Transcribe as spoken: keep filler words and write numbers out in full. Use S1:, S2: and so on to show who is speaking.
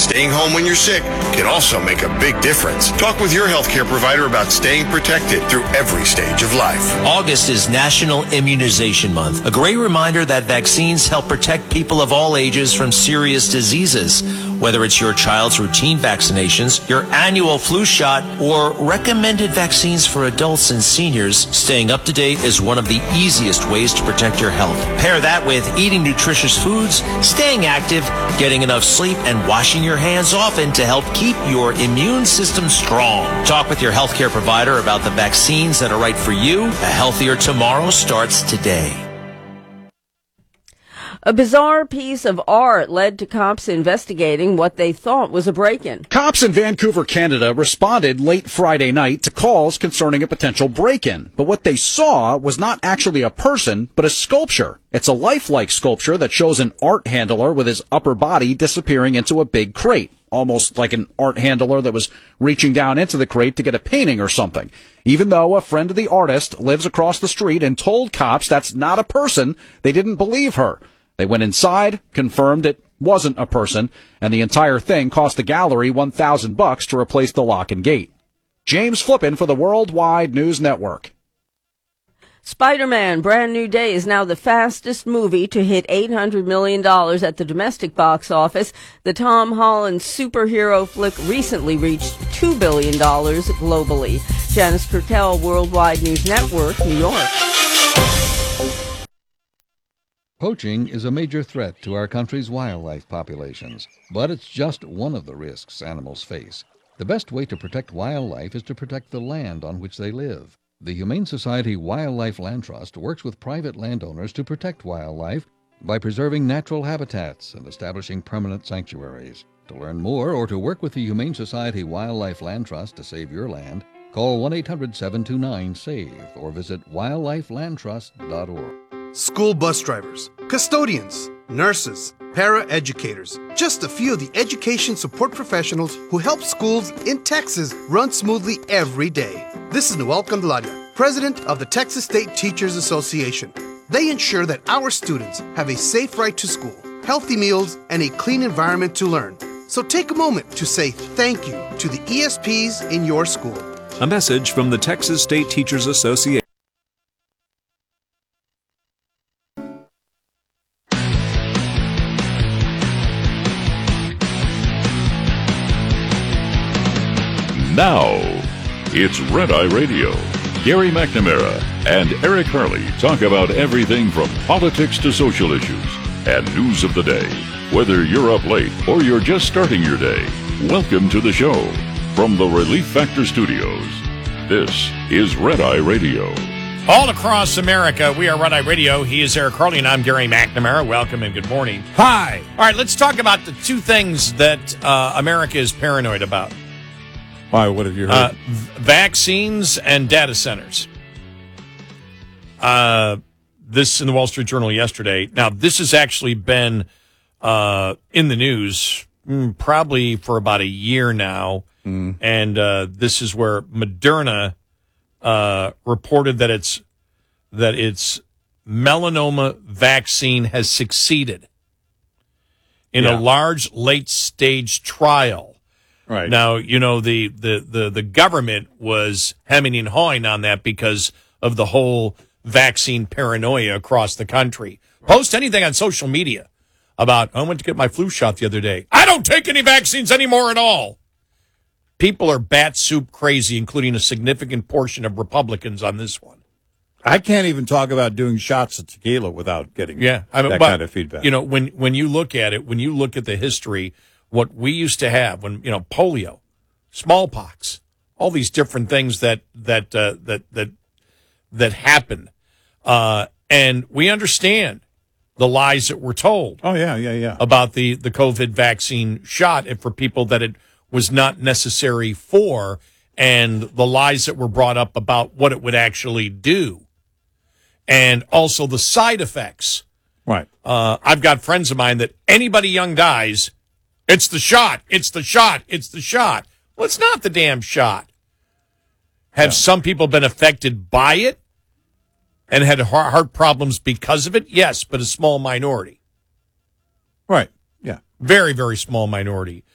S1: staying home when you're sick can also make a big difference. Talk with your healthcare provider about staying protected through every stage of life.
S2: August is National Immunization Month, a great reminder that vaccines help protect people of all ages from serious diseases. Whether it's your child's routine vaccinations, your annual flu shot, or recommended vaccines for adults and seniors, staying up to date is one of the easiest ways to protect your health. Pair that with eating nutritious foods, staying active, getting enough sleep, and washing your hands often to help keep your immune system strong. Talk with your healthcare provider about the vaccines that are right for you. A healthier tomorrow starts today.
S3: A bizarre piece of art led to cops investigating what they thought was a break-in.
S4: Cops in Vancouver, Canada responded late Friday night to calls concerning a potential break-in. But what they saw was not actually a person, but a sculpture. It's a lifelike sculpture that shows an art handler with his upper body disappearing into a big crate, almost like an art handler that was reaching down into the crate to get a painting or something. Even though a friend of the artist lives across the street and told cops that's not a person, they didn't believe her. They went inside, confirmed it wasn't a person, and the entire thing cost the gallery one thousand bucks to replace the lock and gate. James Flippin for the Worldwide News Network.
S3: Spider-Man Brand New Day is now the fastest movie to hit eight hundred million dollars at the domestic box office. The Tom Holland superhero flick recently reached two billion dollars globally. Janice Kurtel, Worldwide News Network, New York.
S5: Poaching is a major threat to our country's wildlife populations, but it's just one of the risks animals face. The best way to protect wildlife is to protect the land on which they live. The Humane Society Wildlife Land Trust works with private landowners to protect wildlife by preserving natural habitats and establishing permanent sanctuaries. To learn more or to work with the Humane Society Wildlife Land Trust to save your land, call one eight hundred seven two nine SAVE or visit wildlife land trust dot org.
S6: School bus drivers, custodians, nurses, para-educators, just a few of the education support professionals who help schools in Texas run smoothly every day. This is Noel Candelaria, president of the Texas State Teachers Association. They ensure that our students have a safe ride to school, healthy meals, and a clean environment to learn. So take a moment to say thank you to the E S Ps in your school.
S7: A message from the Texas State Teachers Association.
S8: Now, it's Red Eye Radio. Gary McNamara and Eric Harley talk about everything from politics to social issues and news of the day. Whether you're up late or you're just starting your day, welcome to the show. From the Relief Factor Studios, this is Red Eye Radio.
S9: All across America, we are Red Eye Radio. He is Eric Harley, and I'm Gary McNamara. Welcome and good morning.
S10: Hi.
S9: All right, let's talk about the two things that uh, America is paranoid about.
S10: Why, what have you heard?
S9: Uh, v- vaccines and data centers. Uh, this in the Wall Street Journal yesterday. Now, this has actually been uh, in the news mm, probably for about a year now.
S10: Mm.
S9: And uh, this is where Moderna uh, reported that its that its melanoma vaccine has succeeded in
S10: Yeah.
S9: a large late-stage trial.
S10: Right.
S9: Now, you know, the, the, the, the government was hemming and hawing on that because of the whole vaccine paranoia across the country. Post anything on social media about, I went to get my flu shot the other day. I don't take any vaccines anymore at all. People are bat soup crazy, including a significant portion of Republicans on this one.
S10: I can't even talk about doing shots of tequila without getting
S9: yeah, I mean,
S10: that
S9: but,
S10: kind of feedback.
S9: You know, when, when you look at it, when you look at the history, what we used to have when, you know, polio, smallpox, all these different things that, that, uh, that, that, that happened. Uh, and we understand the lies that were told.
S10: Oh, yeah, yeah, yeah.
S9: About the, the COVID vaccine shot and for people that it was not necessary for, and the lies that were brought up about what it would actually do. And also the side effects.
S10: Right.
S9: Uh, I've got friends of mine that anybody young dies, it's the shot, it's the shot, it's the shot. Well, it's not the damn shot. Have
S10: Yeah.
S9: some people been affected by it and had heart heart problems because of it? Yes, but a small minority.
S10: Right. Yeah.
S9: Very, very small minority.